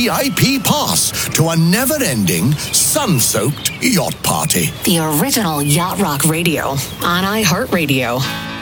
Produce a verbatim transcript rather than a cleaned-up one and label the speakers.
Speaker 1: V I P pass to a never-ending, sun-soaked yacht party.
Speaker 2: The original Yacht Rock Radio on iHeartRadio.